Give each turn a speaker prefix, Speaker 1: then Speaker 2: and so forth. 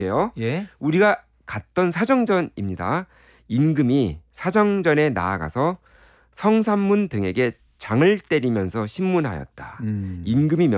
Speaker 1: 예.
Speaker 2: 우리가 갔던 사정전입니다. 임금이 사정전에 나아가서 성산문 등에게 장을 때리면서 신문하였다. 임금이